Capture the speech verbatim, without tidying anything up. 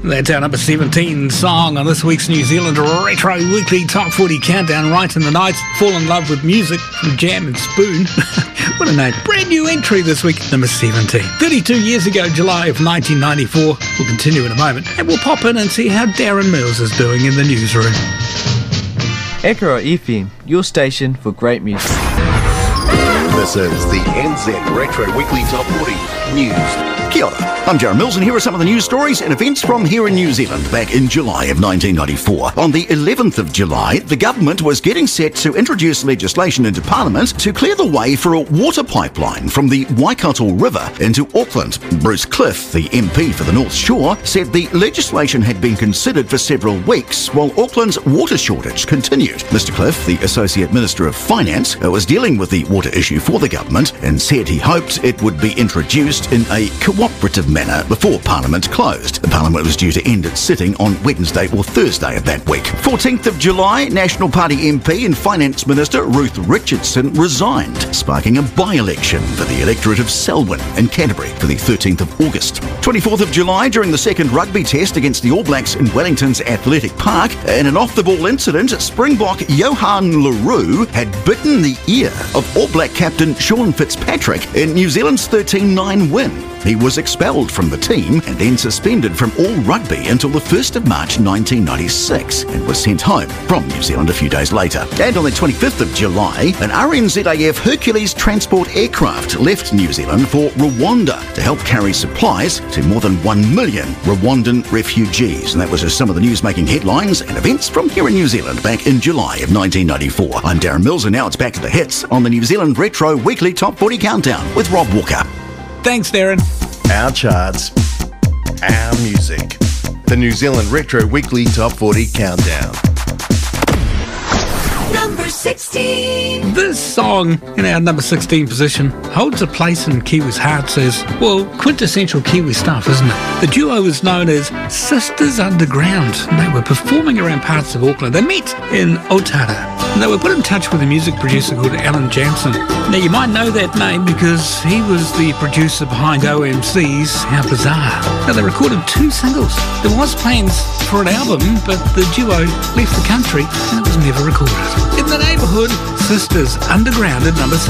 That's our number seventeen song on this week's New Zealand Retro Weekly Top forty Countdown. Right in the Night, Fall in Love with Music from Jam and Spoon. What a name. Brand new entry this week, number seventeen. thirty-two years ago, July of nineteen ninety-four. We'll continue in a moment, and we'll pop in and see how Darren Mills is doing in the newsroom. Ekara F M, your station for great music. This is the N Z Retro Weekly Top forty News. Kia ora, I'm Darren Mills, and here are some of the news stories and events from here in New Zealand back in July of nineteen ninety-four. On the eleventh of July, the government was getting set to introduce legislation into Parliament to clear the way for a water pipeline from the Waikato River into Auckland. Bruce Cliff, the M P for the North Shore, said the legislation had been considered for several weeks while Auckland's water shortage continued. Mister Cliff, the Associate Minister of Finance, was dealing with the water issue for the government and said he hoped it would be introduced in a cooperative manner before Parliament closed. The Parliament was due to end its sitting on Wednesday or Thursday of that week. fourteenth of July, National Party M P and Finance Minister Ruth Richardson resigned, sparking a by-election for the electorate of Selwyn in Canterbury for the thirteenth of August. twenty-fourth of July, during the second rugby test against the All Blacks in Wellington's Athletic Park, in an off-the-ball incident, Springbok Johan Leroux had bitten the ear of All Black captain Sean Fitzpatrick in New Zealand's thirteen nine win. He was expelled from the team and then suspended from all rugby until the first of March nineteen ninety-six and was sent home from New Zealand a few days later. And on the twenty-fifth of July, an R N Z A F Hercules transport aircraft left New Zealand for Rwanda to help carry supplies to more than one million Rwandan refugees. And that was just some of the news-making headlines and events from here in New Zealand back in July of nineteen ninety-four. I'm Darren Mills, and now it's back to the hits on the New Zealand Retro Weekly Top forty Countdown with Rob Walker. Thanks, Darren. Our charts, our music. The New Zealand Retro Weekly Top forty Countdown. Number sixteen. This song in our number sixteen position holds a place in Kiwis' hearts as, well, quintessential Kiwi stuff, isn't it? The duo is known as Sisters Underground, and they were performing around parts of Auckland. They met in Otara, and they were put in touch with a music producer called Alan Jansen. Now, you might know that name because he was the producer behind O M C's How Bizarre. Now, they recorded two singles. There was plans for an album, but the duo left the country and it was never recorded. In the neighbourhood, Sisters Underground at number six.